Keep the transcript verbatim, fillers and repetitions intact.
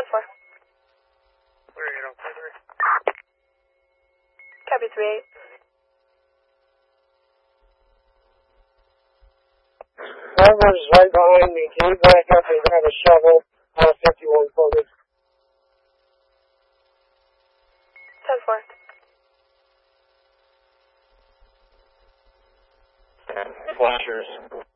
four. Three eight on three three. Copy three eight. Whoever's right behind me, can you back up and grab a shovel on fifty-one for me? ten four. Flashers.